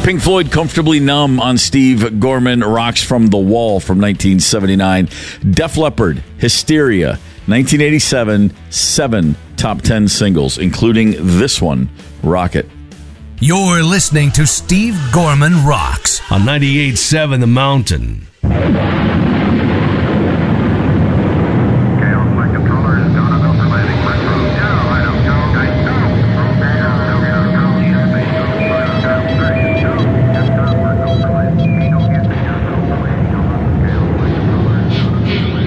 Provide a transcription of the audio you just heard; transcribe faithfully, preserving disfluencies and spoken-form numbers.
Pink Floyd, Comfortably Numb on Steve Gorman. Rocks from the Wall from nineteen seventy-nine. Def Leppard, Hysteria, nineteen eighty-seven. Seven top ten singles, including this one, Rocket. You're listening to Steve Gorman Rocks on ninety-eight point seven The Mountain.